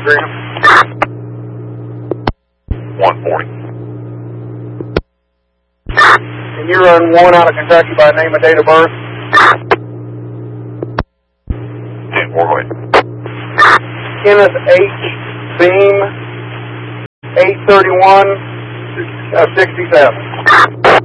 Graham. 140. Can you run one out of Kentucky by name and date of birth? 10-4, go ahead. Kenneth H. Beam, 831 67.